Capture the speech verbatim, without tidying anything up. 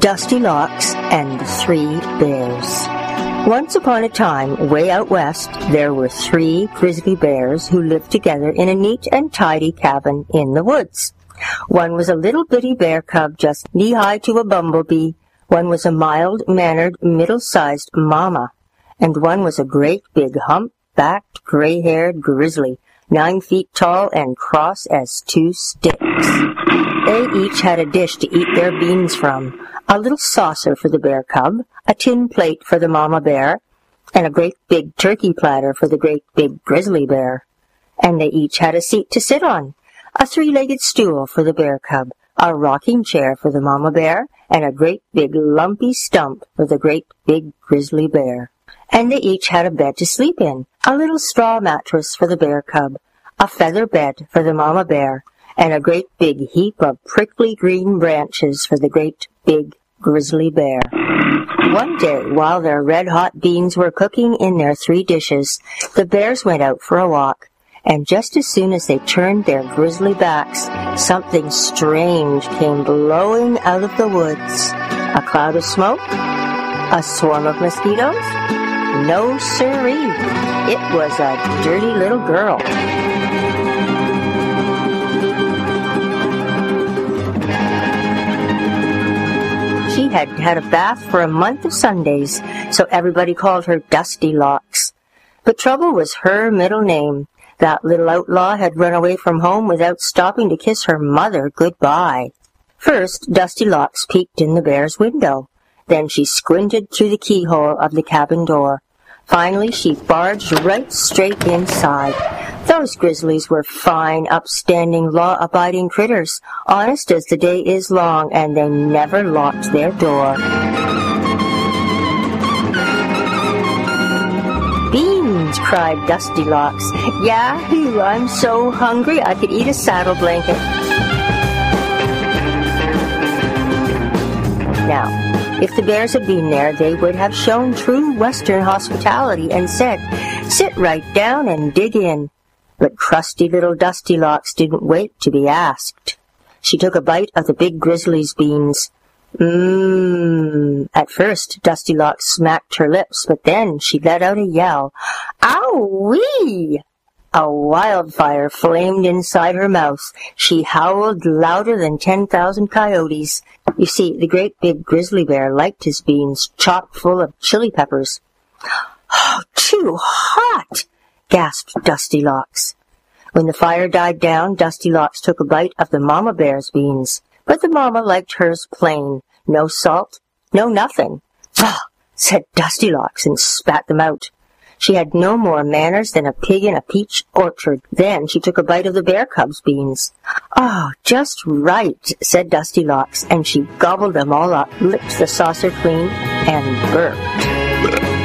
Dusty Locks and the Three Bears. Once upon a time, way out west, there were three grizzly bears who lived together in a neat and tidy cabin in the woods. One was a little bitty bear cub just knee-high to a bumblebee. One was a mild-mannered, middle-sized mama. And one was a great big hump-backed, gray-haired grizzly, nine feet tall and cross as two sticks. They each had a dish to eat their beans from, a little saucer for the bear cub, a tin plate for the mama bear, and a great big turkey platter for the great big grizzly bear. And they each had a seat to sit on, a three-legged stool for the bear cub, a rocking chair for the mama bear, and a great big lumpy stump for the great big grizzly bear. And they each had a bed to sleep in, a little straw mattress for the bear cub, a feather bed for the mama bear, and a great big heap of prickly green branches for the great big grizzly bear. One day, while their red-hot beans were cooking in their three dishes, the bears went out for a walk, and just as soon as they turned their grizzly backs, something strange came blowing out of the woods. A cloud of smoke? A swarm of mosquitoes? No siree. It was a dirty little girl. She had had a bath for a month of Sundays, so everybody called her Dusty Locks. But Trouble was her middle name. That little outlaw had run away from home without stopping to kiss her mother goodbye. First, Dusty Locks peeked in the bear's window. Then she squinted through the keyhole of the cabin door. Finally, she barged right straight inside. Those grizzlies were fine, upstanding, law-abiding critters, honest as the day is long, and they never locked their door. "Beans!" cried Dusty Locks. "Yahoo! I'm so hungry I could eat a saddle blanket." Now, if the bears had been there, they would have shown true Western hospitality and said, "Sit right down and dig in." But crusty little Dusty Locks didn't wait to be asked. She took a bite of the big grizzly's beans. Mmm. At first, Dusty Locks smacked her lips, but then she let out a yell. "Ow-wee!" A wildfire flamed inside her mouth. She howled louder than ten thousand coyotes. You see, the great big grizzly bear liked his beans chock full of chili peppers. "Oh, too hot!" gasped Dusty Locks. When the fire died down, Dusty Locks took a bite of the mama bear's beans. But the mama liked hers plain. No salt, no nothing. "Ugh," said Dusty Locks and spat them out. She had no more manners than a pig in a peach orchard. Then she took a bite of the bear cub's beans. "Oh, just right," said Dusty Locks, and she gobbled them all up, licked the saucer clean, and burped.